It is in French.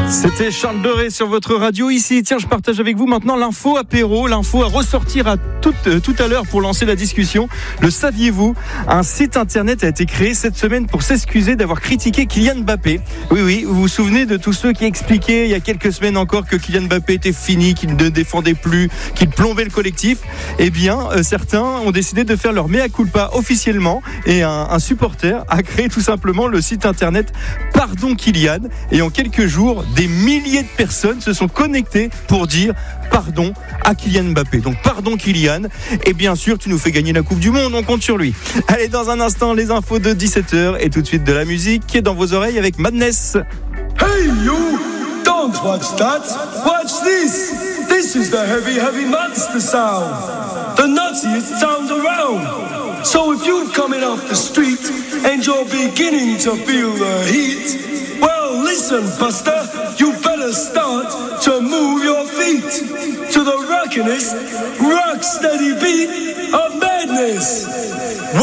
C'était Charles Doré sur votre radio ici. Tiens, je partage avec vous maintenant l'info apéro, l'info à ressortir à tout à l'heure pour lancer la discussion. Le saviez-vous ? Un site internet a été créé cette semaine pour s'excuser d'avoir critiqué Kylian Mbappé. Oui, vous vous souvenez de tous ceux qui expliquaient il y a quelques semaines encore que Kylian Mbappé était fini, qu'il ne défendait plus, qu'il plombait le collectif. Eh bien, certains ont décidé de faire leur mea culpa officiellement et un supporter a créé tout simplement le site internet Pardon Kylian. Et en quelques jours, des milliers de personnes se sont connectées pour dire pardon à Kylian Mbappé. Donc pardon Kylian, et bien sûr tu nous fais gagner la Coupe du Monde, on compte sur lui. Allez, dans un instant les infos de 17h et tout de suite de la musique qui est dans vos oreilles avec Madness. Hey you, don't watch that, watch this. This is the heavy monster sound, the nuttiest sound around. So if you're coming off the street and you're beginning to feel the heat, well, listen, Buster, you better start to move your feet to the rockin'est, rock steady beat